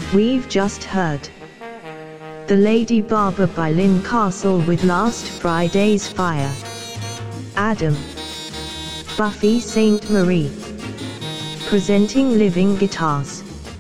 We've just heard The Lady Barber by Lynn Castle with Last Friday's Fire. Adam. Buffy Sainte-Marie. Presenting Living Guitars.